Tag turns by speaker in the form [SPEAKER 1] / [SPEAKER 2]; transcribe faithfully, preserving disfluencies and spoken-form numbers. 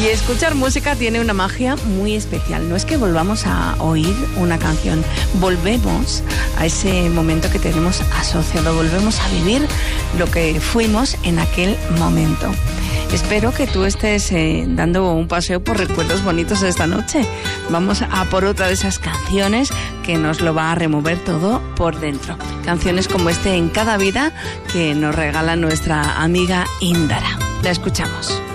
[SPEAKER 1] Y escuchar música tiene una magia muy especial. No es que volvamos a oír una canción, volvemos a ese momento que tenemos asociado, volvemos a vivir lo que fuimos en aquel momento. Espero que tú estés eh, dando un paseo por recuerdos bonitos esta noche. Vamos a por otra de esas canciones que nos lo va a remover todo por dentro. Canciones como este En cada vida que nos regala nuestra amiga Índara. La escuchamos.